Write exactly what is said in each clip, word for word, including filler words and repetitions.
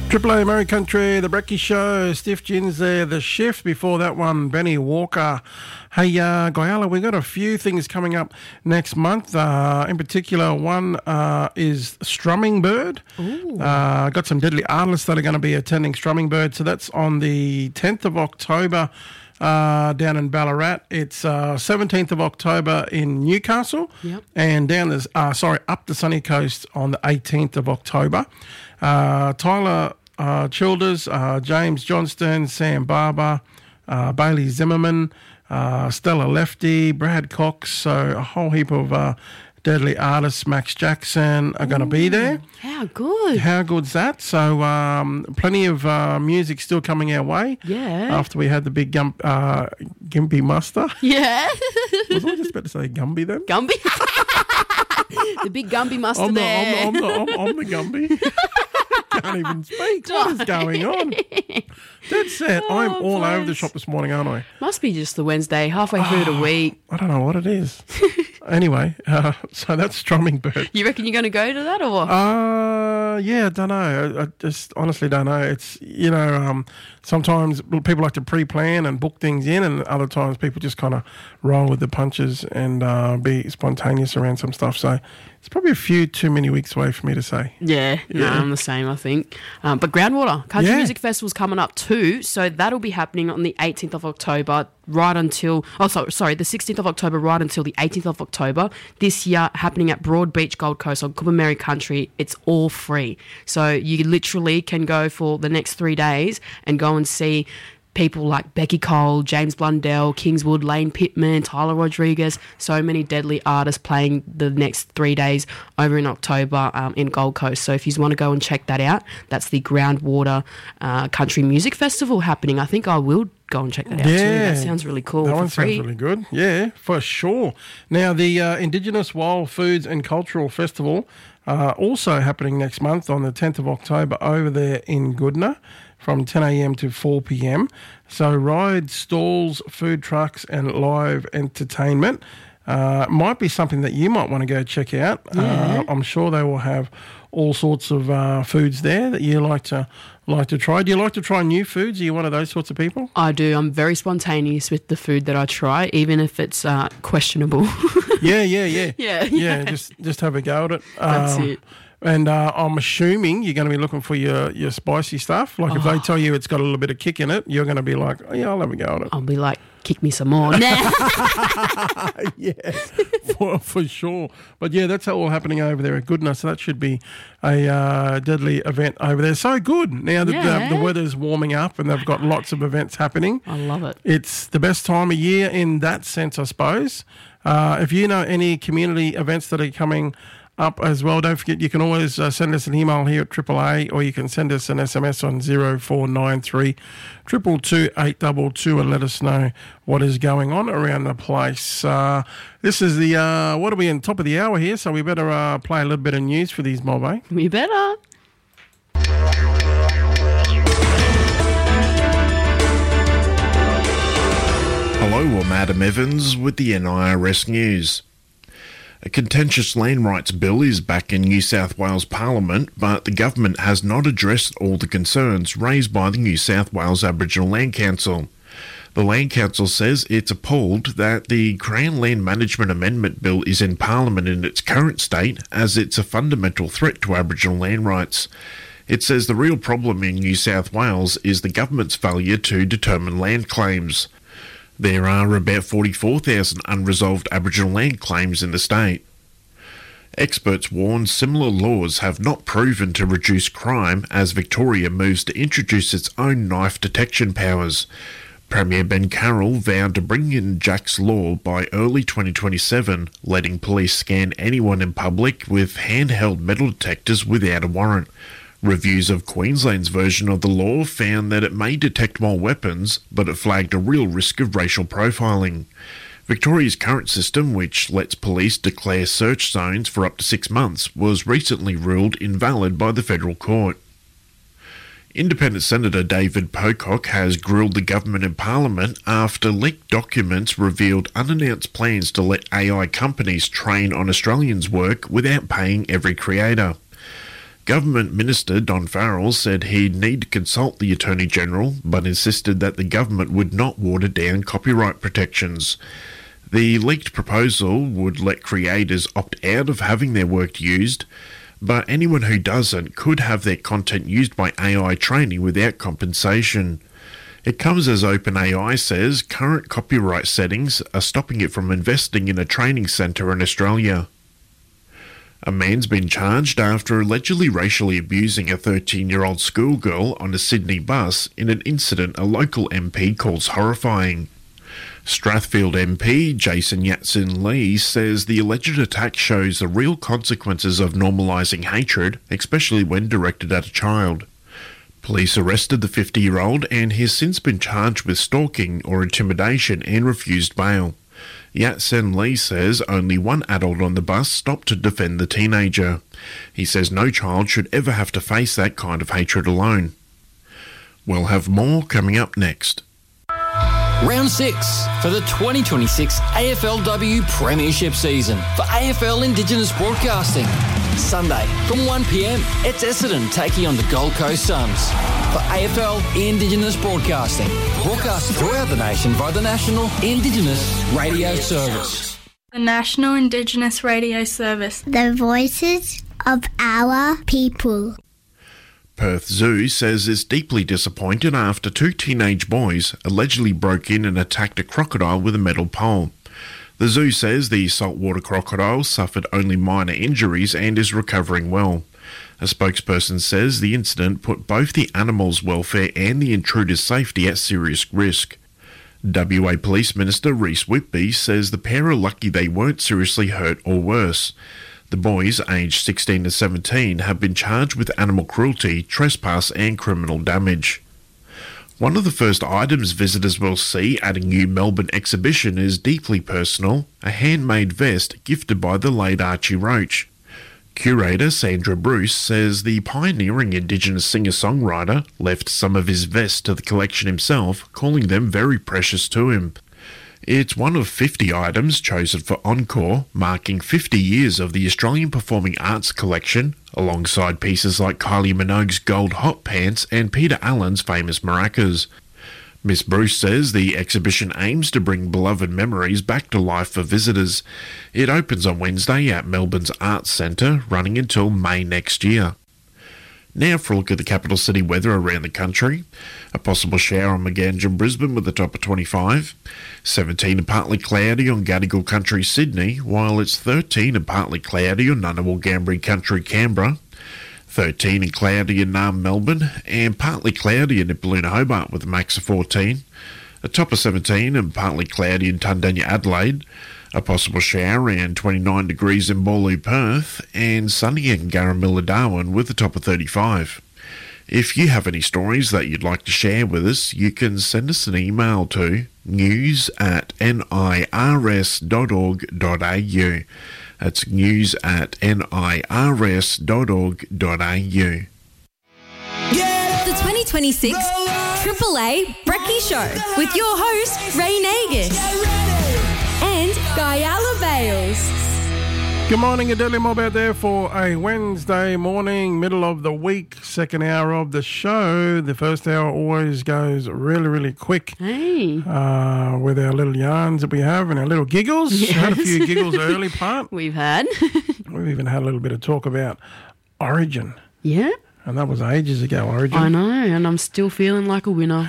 Triple A Murray Country, The Brekkie Show, Stiff Gins there, The Shift. Before that one, Benny Walker. Hey, uh, Guyala, we've got a few things coming up next month. Uh, in particular, one uh, is Strumming Bird. Uh, got some deadly artists that are going to be attending Strumming Bird. So that's on the tenth of October uh, down in Ballarat. It's uh, seventeenth of October in Newcastle. Yep. And down the, uh, sorry, up the sunny coast on the eighteenth of October. Uh, Tyler uh, Childers, uh, James Johnston, Sam Barber, uh, Bailey Zimmerman, uh, Stella Lefty, Brad Cox. So a whole heap of uh, deadly artists. Max Jackson are going to be there. How good. How good's that? So um, plenty of uh, music still coming our way. Yeah. After we had the big Gump, uh, Gimpy muster. Yeah. Was I just about to say Gumby then? Gumby. The big Gumby muster I'm the, there. I'm, the, I'm, the, I'm, I'm the Gumby. Can't even speak. What is going on? That's it. Oh, I'm all bless. over the shop this morning, aren't I? Must be just the Wednesday, halfway through the week. I don't know what it is. Anyway, uh, so that's Strumming Bird. You reckon you're going to go to that or? Uh, yeah, I don't know. I, I just honestly don't know. It's, you know, um, sometimes people like to pre-plan and book things in, and other times people just kind of roll with the punches and uh, be spontaneous around some stuff. So it's probably a few too many weeks away for me to say. Yeah, no, Yeah. I'm the same, I think. Um, but Groundwater Country Yeah. Music Festival's coming up too, so that'll be happening on the eighteenth of October, right until, oh, sorry, sorry, the sixteenth of October, right until the eighteenth of October. This year, happening at Broad Beach, Gold Coast on Cooper Country. It's all free. So you literally can go for the next three days and go and see people like Becky Cole, James Blundell, Kingswood, Lane Pittman, Tyler Rodriguez, so many deadly artists playing the next three days over in October um, in Gold Coast. So if you want to go and check that out, that's the Groundwater uh, Country Music Festival happening. I think I will go and check that out too. Yeah. That sounds really cool. That for one free. sounds really good. Yeah, for sure. Now, the uh, Indigenous Wild Foods and Cultural Festival uh, also happening next month on the tenth of October over there in Goodna from ten a.m. to four p.m. So rides, stalls, food trucks and live entertainment. Uh, might be something that you might want to go check out. Yeah. Uh, I'm sure they will have all sorts of uh, foods there that you like to like to try. Do you like to try new foods? Are you one of those sorts of people? I do. I'm very spontaneous with the food that I try, even if it's uh, questionable. Yeah, yeah, yeah. Yeah, yeah. yeah. Just just have a go at it. That's Um, it. And uh, I'm assuming you're going to be looking for your, your spicy stuff. Like if they tell you it's got a little bit of kick in it, you're going to be like, oh, yeah, I'll have a go at it. I'll be like, kick me some more. Nah. Yeah, for, for sure. But yeah, that's all happening over there at Goodna. So that should be a uh, deadly event over there. So good. Now that Yeah. the, the weather's warming up and they've got lots of events happening. I love it. It's the best time of year in that sense, I suppose. Uh, if you know any community events that are coming up as well, don't forget you can always uh, send us an email here at Triple A, or you can send us an S M S on zero four nine three two two two eight two two and let us know what is going on around the place. Uh, this is the, uh, what are we in, top of the hour here, so we better uh, play a little bit of news for these mob, eh? We better. Hello, I'm Adam Evans with the N I R S News. A contentious land rights bill is back in New South Wales Parliament, but the government has not addressed all the concerns raised by the New South Wales Aboriginal Land Council. The Land Council says it's appalled that the Crown Land Management Amendment Bill is in Parliament in its current state, as it's a fundamental threat to Aboriginal land rights. It says the real problem in New South Wales is the government's failure to determine land claims. There are about forty-four thousand unresolved Aboriginal land claims in the state. Experts warn similar laws have not proven to reduce crime as Victoria moves to introduce its own knife detection powers. Premier Ben Carroll vowed to bring in Jack's Law by early twenty twenty-seven, letting police scan anyone in public with handheld metal detectors without a warrant. Reviews of Queensland's version of the law found that it may detect more weapons, but it flagged a real risk of racial profiling. Victoria's current system, which lets police declare search zones for up to six months, was recently ruled invalid by the federal court. Independent Senator David Pocock has grilled the government in Parliament after leaked documents revealed unannounced plans to let A I companies train on Australians' work without paying every creator. Government Minister Don Farrell said he'd need to consult the Attorney-General, but insisted that the government would not water down copyright protections. The leaked proposal would let creators opt out of having their work used, but anyone who doesn't could have their content used by A I training without compensation. It comes as OpenAI says current copyright settings are stopping it from investing in a training centre in Australia. A man's been charged after allegedly racially abusing a thirteen-year-old schoolgirl on a Sydney bus in an incident a local M P calls horrifying. Strathfield M P Jason Yatsen Lee says the alleged attack shows the real consequences of normalising hatred, especially when directed at a child. Police arrested the fifty-year-old and he has since been charged with stalking or intimidation and refused bail. Yatsen Lee says only one adult on the bus stopped to defend the teenager. He says no child should ever have to face that kind of hatred alone. We'll have more coming up next. Round six for the twenty twenty-six A F L W Premiership season for A F L Indigenous Broadcasting. Sunday from one p m, it's Essendon taking on the Gold Coast Suns. For A F L Indigenous Broadcasting, broadcast throughout the nation by the National Indigenous Radio Service. The National Indigenous Radio Service. The voices of our people. Perth Zoo says it's deeply disappointed after two teenage boys allegedly broke in and attacked a crocodile with a metal pole. The zoo says the saltwater crocodile suffered only minor injuries and is recovering well. A spokesperson says the incident put both the animal's welfare and the intruder's safety at serious risk. W A Police Minister Reece Whitby says the pair are lucky they weren't seriously hurt or worse. The boys, aged sixteen to seventeen, have been charged with animal cruelty, trespass and criminal damage. One of the first items visitors will see at a new Melbourne exhibition is deeply personal, a handmade vest gifted by the late Archie Roach. Curator Sandra Bruce says the pioneering Indigenous singer-songwriter left some of his vests to the collection himself, calling them very precious to him. It's one of fifty items chosen for Encore, marking fifty years of the Australian Performing Arts collection, alongside pieces like Kylie Minogue's gold hot pants and Peter Allen's famous maracas. Miss Bruce says the exhibition aims to bring beloved memories back to life for visitors. It opens on Wednesday at Melbourne's Arts Centre, running until May next year. Now for a look at the capital city weather around the country. A possible shower on Maganjum, Brisbane with a top of twenty-five. seventeen and partly cloudy on Gadigal Country, Sydney, while it's thirteen and partly cloudy on Ngunnawal Gambri Country, Canberra. thirteen and cloudy in Naarm, Melbourne, and partly cloudy in Nipaluna, Hobart with a max of fourteen. A top of seventeen and partly cloudy in Tundanya, Adelaide. A possible shower around twenty-nine degrees in Boorloo, Perth, and sunny in Garramilla, Darwin with a top of thirty-five. If you have any stories that you'd like to share with us, you can send us an email to news at nirs dot org dot a u. That's news at nirs dot org dot a u. The twenty twenty-six Triple A Brekkie Show with your host, Ray Nagus and Guyala Bales. Good morning, Adelia Mob out there for a Wednesday morning, middle of the week, second hour of the show. The first hour always goes really, really quick. Hey. Uh, with our little yarns that we have and our little giggles. Yes. Had a few giggles early part. We've had. We've even had a little bit of talk about Origin. Yeah. And that was ages ago, Origin. I know, and I'm still feeling like a winner.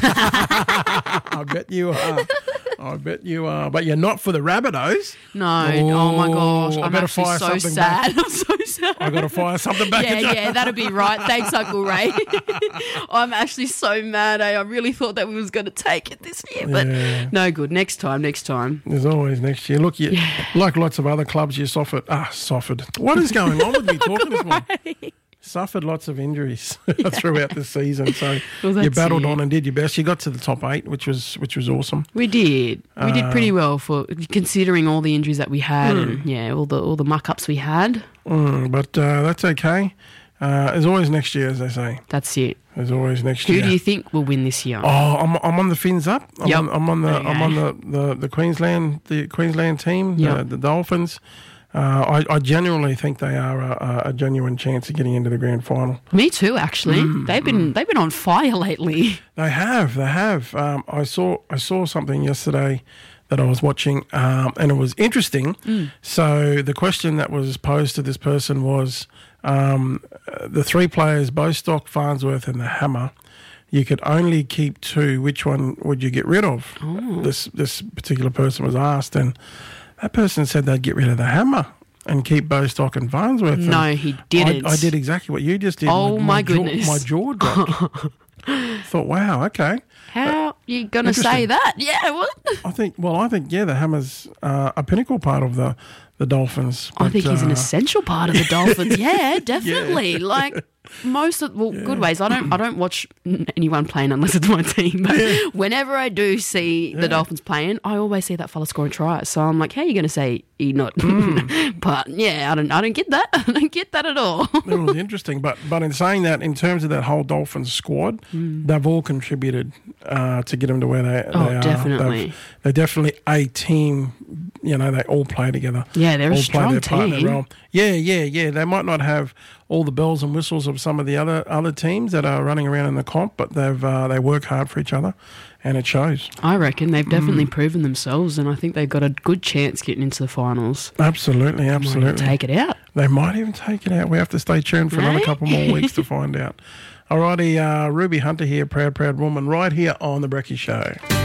I bet you are. I bet you are. But you're not for the Rabbitohs. No. Oh, oh my gosh. I I'm better actually fire so something sad. back. I'm so sad. I got to fire something back Yeah, at you. yeah, that'll be right. Thanks, Uncle Ray. I'm actually so mad, eh? I really thought that we was going to take it this year, but Yeah. no good. Next time, next time. There's always next year. Look, you, Yeah. like lots of other clubs, you suffered. Ah, suffered. What is going on with me talking this morning? Suffered lots of injuries throughout the season, so Well, you that's battled it. on and did your best. You got to the top eight, which was which was awesome. We did. We did Uh, pretty well for considering all the injuries that we had and yeah, all the all the muck ups we had. Mm, but uh, that's okay. Uh, there's always next year, as they say. That's it. There's always next Who year. do you think will win this year? Oh, I'm I'm on the fins up. I'm Yep. on I'm on the Okay. I'm on the, the, the Queensland the Queensland team, Yep. the, the Dolphins. uh, I, I genuinely think they are a, a genuine chance of getting into the grand final. Me too, actually. Mm, they've been mm. they've been on fire lately. They have, they have. Um, I saw I saw something yesterday that I was watching, um, and it was interesting. Mm. So the question that was posed to this person was um, the three players, Bostock, Farnsworth, and the Hammer. You could only keep two. Which one would you get rid of? Oh. This this particular person was asked, and that person said they'd get rid of the Hammer and keep Bostock and Farnsworth. No, and he didn't. I, I did exactly what you just did. Oh, my, my goodness. Jaw, my jaw dropped. Thought, wow, okay. How are you going to say that? Yeah, what? I think, well, I think, yeah, the Hammer's uh, a pinnacle part of the, the Dolphins. But, I think he's uh, an essential part of the Dolphins. Yeah, definitely. Yeah. Like, most of, well, yeah. good ways. I don't I don't watch anyone playing unless it's my team. But yeah. whenever I do see yeah. the Dolphins playing, I always see that fella scoring tries. So I'm like, how are you going to say he not? Mm. But yeah, I don't I don't get that. I don't get that at all. It was interesting. But but in saying that, in terms of that whole Dolphins squad, mm. they've all contributed uh, to get them to where they, they oh, are. Definitely. They've, they're definitely a team. You know, they all play together. Yeah, they're all a strong team. Role. Yeah, yeah, yeah. They might not have all the bells and whistles of some of the other other teams that are running around in the comp, but they've uh, they work hard for each other, and it shows. I reckon they've definitely mm. proven themselves, and I think they've got a good chance getting into the finals. Absolutely, absolutely. They might take it out. They might even take it out. We have to stay tuned for another couple more weeks to find out. Alrighty, uh, Ruby Hunter here, proud, proud woman, right here on The Brekkie Show.